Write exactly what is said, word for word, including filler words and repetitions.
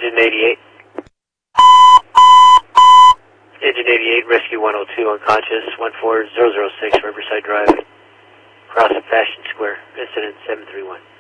Engine eighty-eight. Engine eighty-eight, Rescue one oh two, unconscious, one four zero zero six, Riverside Drive, across Fashion Square, incident seven three one.